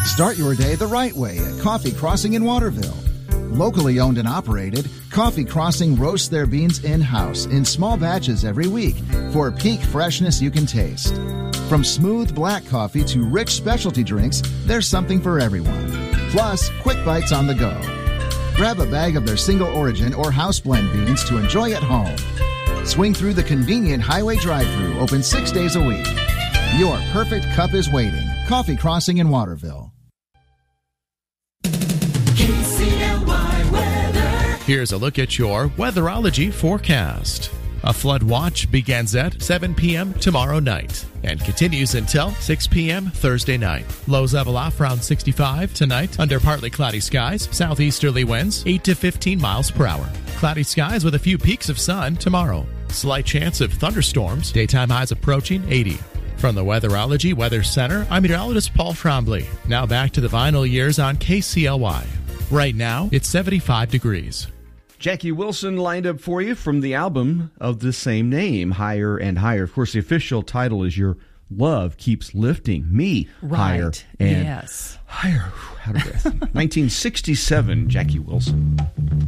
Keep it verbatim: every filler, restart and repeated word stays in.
Start your day the right way at Coffee Crossing in Waterville. Locally owned and operated, Coffee Crossing roasts their beans in-house in small batches every week for peak freshness you can taste. From smooth black coffee to rich specialty drinks, there's something for everyone. Plus, quick bites on the go. Grab a bag of their single origin or house blend beans to enjoy at home. Swing through the convenient highway drive-thru, open six days a week. Your perfect cup is waiting. Coffee Crossing in Waterville. Here's a look at your weatherology forecast. A flood watch begins at seven p.m. tomorrow night and continues until six p.m. Thursday night. Lows level off around sixty-five tonight under partly cloudy skies, southeasterly winds eight to fifteen miles per hour. Cloudy skies with a few peaks of sun tomorrow. Slight chance of thunderstorms, daytime highs approaching eighty. From the Weatherology Weather Center, I'm meteorologist Paul Trombley. Now back to the vinyl years on K C L Y. Right now, it's seventy-five degrees. Jackie Wilson lined up for you from the album of the same name, Higher and Higher. Of course, the official title is Your Love Keeps Lifting Me right. Higher and yes. Higher. Out of breath. nineteen sixty-seven, Jackie Wilson.